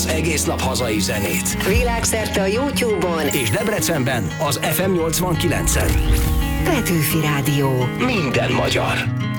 az egész nap hazai zenét. Világszerte a YouTube-on és Debrecenben az FM 89-en. Petőfi Rádió. Minden magyar.